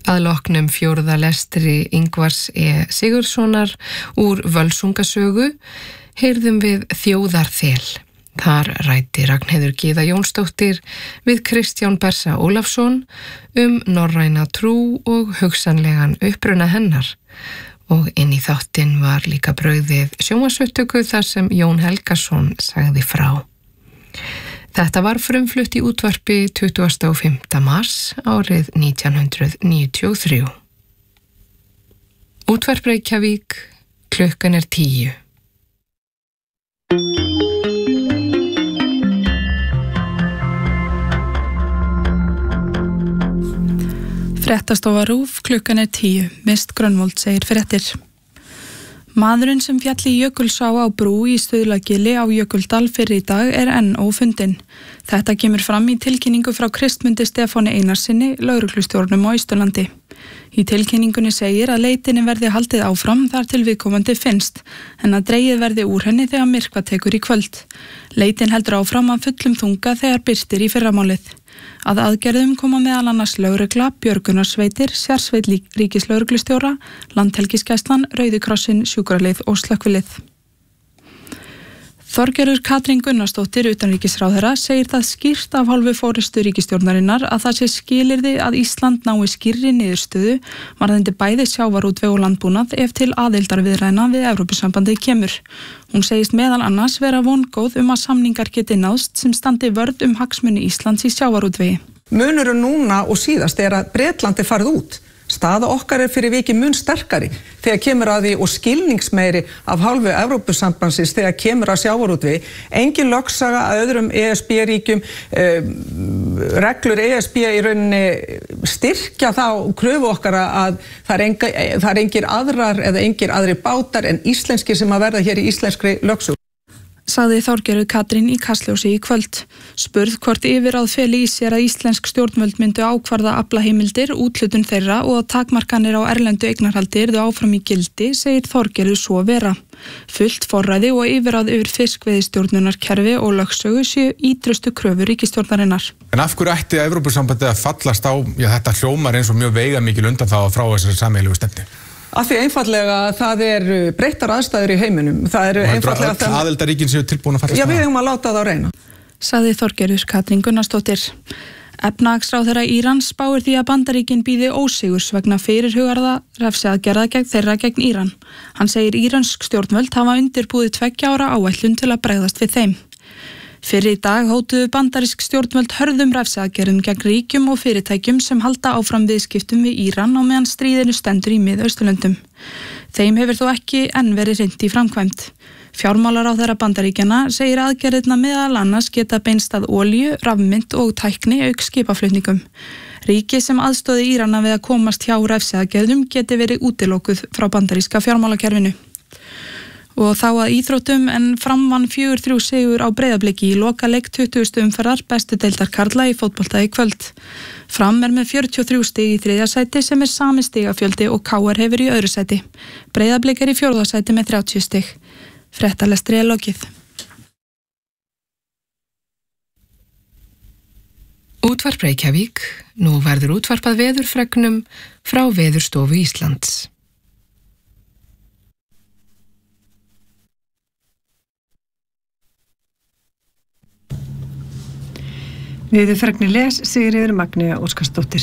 Að loknum fjórða lestri Ingvars Sigurðssonar úr Völsungasögu heyrðum við Þjóðarþel. Þar ræddi Ragnheiður Gyða Jónsdóttir við Kristján Bersa Ólafsson norræna trú og hugsanlegan uppruna hennar. Og inn í þáttinn var líka brauðið sjónvarpsupptöku þar sem Jón Helgason sagði frá. Þetta var frumflutt í útvarpi 25. mars árið 1993. Útvarp Reykjavík, klukkan 10. Fréttastofa RÚV, klukkan 10. Mist Grönvold segir fréttir. Maðurinn sem féll í Jökulsá á brú í Stuðlagili á Jökuldal fyrr í dag enn ófundinn. Þetta kemur fram í tilkynningu frá Kristmundi Stefáni Einarsinni, lögreglustjórnum á Austurlandi. Í tilkynningunni segir að leitinni verði haldið áfram þar til viðkomandi finnst, en að dregið verði úr henni þegar myrkva tekur í kvöld. Leitin heldur áfram að fullum þunga þegar birtir í fyrramálið. Að aðgerðum koma meðal annars lögregla, björgunarsveitir, sérsveit ríkislögreglustjóra, Landhelgisgæslan, Rauði krossinn, sjúkralið og slökkvilið. Þorgerður Katrín Gunnarsdóttir, utanríkisráðherra, segir það skýrt af hálfu forystu ríkisstjórnarinnar að það sé skilyrði að Ísland nái skýrri niðurstöðu varðandi bæði sjávarútveg og landbúnað ef til aðildarviðræðna við Evrópusambandið kemur. Hún segist meðal annars vera vongóð að samningar geti náðst sem standi vörð hagsmuni Íslands í sjávarútvegi. Munurinn núna og síðast að Bretland farið út. Staða okkar fyrir vikið mun sterkari þegar kemur að því og skilningsmeiri af hálfu Evrópusambandsins þegar kemur að sjávarútvegi. Engin lögsaga að öðrum ESB-ríkjum, reglur ESB í rauninni styrkja þá kröfu okkar að það er engir aðrar eða engir aðrir bátar en íslenskir sem að verða hér í íslenskri lögsögu. Sagði Þorgerður Katrín í Kastljósi í kvöld. Spurð hvort yfirráð feli í sér að íslensk stjórnvöld myndu ákvarða aflaheimildir, úthlutun þeirra og að takmarkanir á erlendu eignarhaldi yrðu áfram í gildi, segir Þorgerður svo vera. Fullt forræði og yfirráð yfir fiskveiðistjórnunarkerfi og lögsögu séu ítrustu kröfur ríkisstjórnarinnar. En af hverju ætti Evrópusambandið að fallast á, þetta hljómar eins og mjög veigamikil undanþága frá þessari sameiginlegu stefnu? Af því einfaldlega það breyttar aðstæður í heiminum. Það einfaldlega það aðildarríkin séu tilbúin að fallast á. Já, við eigum að láta það á reyna. Sagði Þorgerður Katrín Gunnarsdóttir. Efnahagsráðherra Írans spáir því að Bandaríkin bíði ósigurs vegna fyrirhugaðra refsiaðgerða gegn Íran. Hann segir írönsk stjórnvöld hafa undirbúið 2 ára áætlun til að bregðast við þeim. Fyrr í dag hótuðu bandarísk stjórnvöld hörðum refsiaðgerðum gegn ríkjum og fyrirtækjum sem halda áfram viðskiptum við Íran á meðan stríðinu stendur í Mið-Austurlöndum. Þeim hefur þó ekki enn verið hrint í framkvæmd. Fjármálaráðherra Bandaríkjanna segir aðgerðirna meðal annars geta beinst að olíu, rafmynt og tækni auk skipaflutningum. Ríki sem aðstoði Írana við að komast hjá refsiaðgerðum geti verið útilokuð frá bandaríska fjármálakerfinu. Og þá að íþróttum en Fram vann 4-3 sigur á Breiðabliki í lokaleik 20. umferðar bestu deildar karla í fótbolta í kvöld. Fram með 43 stig í 3. sæti sem sami stigafjöldi og KR hefur í öðru sæti. Breiðablik í 4. sæti með 30 stig. Fréttalestri lokið. Útvarp Reykjavík. Nú verður útvarpað veðurfregnum frá Veðurstofu Íslands. Veðurfregnir les Sigríður Magnea Óskarsdóttir.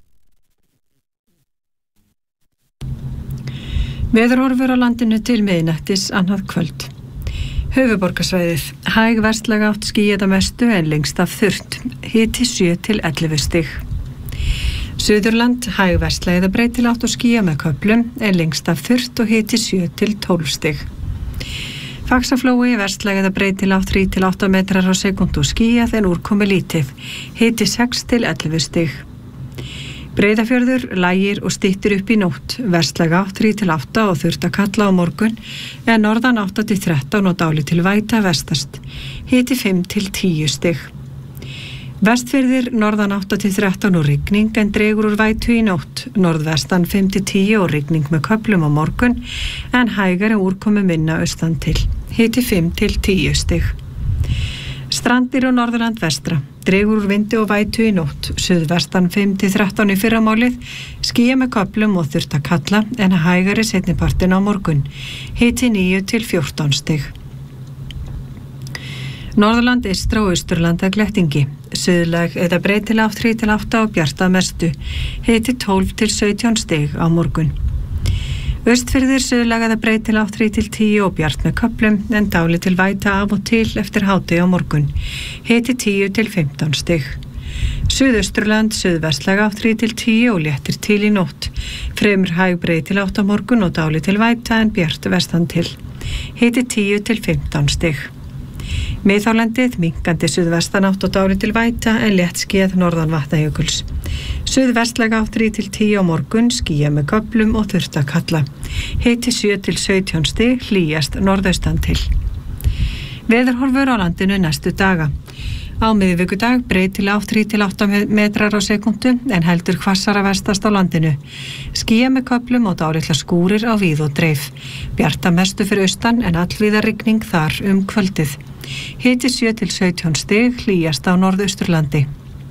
Veðurhorfur á landinu til miðnættis annað kvöld. Höfuðborgarsvæðið. Hæg vestlæg átt skýjað að mestu en lengst af þurrt. Hiti 7 til 11 stig. Suðurland. Hæg vestlæg eða breytileg átt og skýjað með köflum en lengst af þurrt og hiti 7 til 12 stig. Faxaflói vestlæg eða breytileg átt 3 til 8 metrar á sekúndu og skýjað en úrkomi lítið. Hiti 6 til 11 stig. Breiðafjörður lægir og styttir upp í nótt. Vestlæg átt 3 til 8 og þurrt að kalla á morgun en norðan 8 til 13 og dálítil væta vestast. Hiti 5 til 10 stig. Vestfirðir norðan 8 til 13 og rigning en dregur úr vætu í nótt. Norðvestan 5 til 10 og rigning með köflum á morgun en hægari úrkomi minna austan til. Hiti 5 til 10 stig. Strandir og Norðurland vestra. Dregur úr vindi og vætu í nótt. Suðvestan 5-13 í fyrramálið. Skýja með köflum og þurrt að kalla en hægari seinnipartin á morgun. Hiti 9-14 stig. Norðurland eystra og austurland að glettingi. Suðlæg eða breytileg átt 3-8 og bjart að mestu. Hiti 12-17 stig á morgun. Austfirðir suðlæg eða breytileg átt 3-10 og bjart með köflum en dálítil væta af og til eftir hádegi á morgun. Hiti 10-15 stig. Suðausturland suðvestlæg átt 3-10 og léttir til í nótt. Fremur hæg breytileg átt á morgun og dálítil væta en bjart vestan til. Hiti 10-15 stig. Miðhálendið minnkandi suðvestanátt og dálítil væta en létt skíjað norðan Vatnajökuls. Suðvestlæg átt 3-10 á morgun, skýjað með köflum og þurrt að kalla. Hiti 7-17 stig, hlýjast norðaustan til. Veðurhorfur á landinu næstu daga. Á miðvikudag breytileg átt 3-8 metrar á sekúndu en heldur hvassara vestast á landinu. Skýjað með köflum og dálitla skúrir á víð og dreif. Bjart að mestu fyrir austan en allvíða rigning þar kvöldið. Hiti 7-17 stig, hlýjast á norðausturlandi.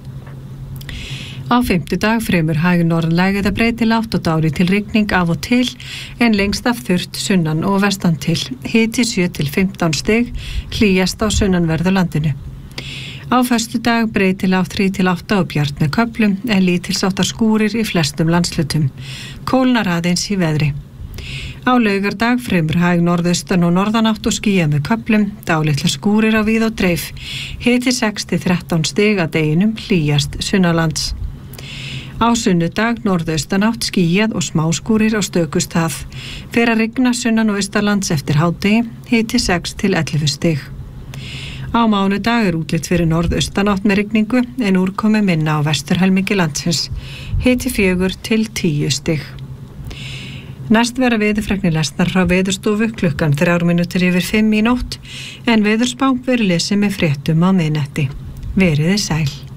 Á fimmtudag fremur hæg norðlæg eða breytileg átt og dálítil rigning af og til en lengst af þurrt sunnan og vestan til. Hiti 7-15 stig, hlýjast á sunnanverðu landinu. Á föstudag breytileg átt 3-8 og bjart með köflum en lítilsháttar skúrir í flestum landslutum. Kólnar aðeins í veðri. Á laugardag fremur hæg norðaustan og norðanátt og skýjað með köflum, dálitla skúrir á víð og dreif. Hiti 6-13 stig að deginum, hlýjast sunnanlands. Á sunnudag norðaustanátt skýjað og smáskúrir á stöku stað. Fer að rigna sunnan og austalands eftir hádegi, hiti 6-11 stig. Á mánudag útlit fyrir norðaustanátt með rigningu en úrkomi minna á vesturhelmingi landsins. Hiti 4-10 stig. Næst vera veðurfregnir lesnar frá Veðurstofu klukkan 3:05 í nótt en veðurspá verður lesið með fréttum á miðnætti. Veriði sæl.